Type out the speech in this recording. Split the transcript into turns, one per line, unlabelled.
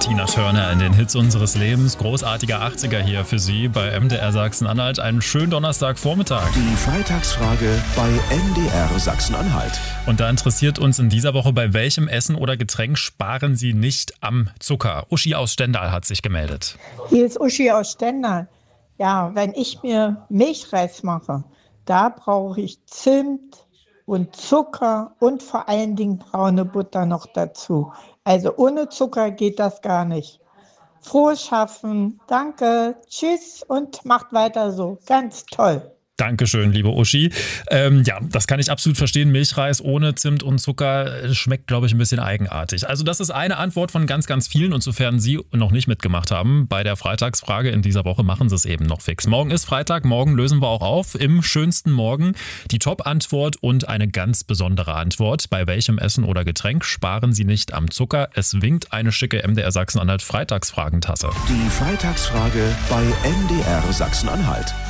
Tina Turner in den Hits unseres Lebens. Großartiger 80er hier für Sie bei MDR Sachsen-Anhalt. Einen schönen Donnerstagvormittag.
Die Freitagsfrage bei MDR Sachsen-Anhalt.
Und da interessiert uns in dieser Woche, bei welchem Essen oder Getränk sparen Sie nicht am Zucker? Uschi aus Stendal hat sich gemeldet.
Hier ist Uschi aus Stendal. Ja, wenn ich mir Milchreis mache, da brauche ich Zimt und Zucker und vor allen Dingen braune Butter noch dazu. Also ohne Zucker geht das gar nicht. Frohes Schaffen, danke, tschüss und macht weiter so. Ganz toll.
Dankeschön, liebe Uschi. Ja, das kann ich absolut verstehen. Milchreis ohne Zimt und Zucker schmeckt, glaube ich, ein bisschen eigenartig. Also das ist eine Antwort von ganz, ganz vielen. Und sofern Sie noch nicht mitgemacht haben bei der Freitagsfrage in dieser Woche, machen Sie es eben noch fix. Morgen ist Freitag, morgen lösen wir auch auf. Im schönsten Morgen die Top-Antwort und eine ganz besondere Antwort. Bei welchem Essen oder Getränk sparen Sie nicht am Zucker? Es winkt eine schicke MDR Sachsen-Anhalt Freitagsfragentasse.
Die Freitagsfrage bei MDR Sachsen-Anhalt.